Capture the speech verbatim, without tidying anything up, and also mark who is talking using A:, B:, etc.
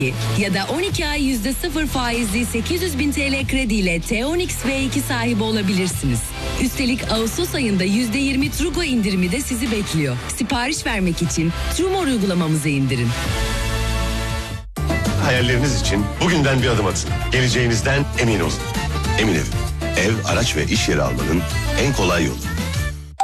A: ya da on iki ay yüzde sıfır faizli sekiz yüz bin T L krediyle T on X V iki sahibi olabilirsiniz. Üstelik Ağustos ayında yüzde yirmi Trugo indirimi de sizi bekliyor. Sipariş vermek için Trumor uygulamamızı indirin.
B: Hayalleriniz için bugünden bir adım atın. Geleceğinizden emin olun. Emin Ev, ev, araç ve iş yeri almanın en kolay yolu.